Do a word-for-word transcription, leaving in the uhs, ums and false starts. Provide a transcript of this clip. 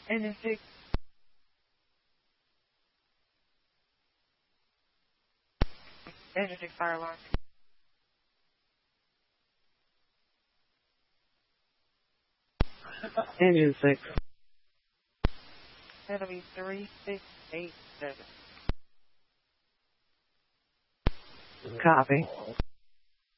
Engine six. Engine six fire alarm. Engine six. That'll be three six eight seven. Copy.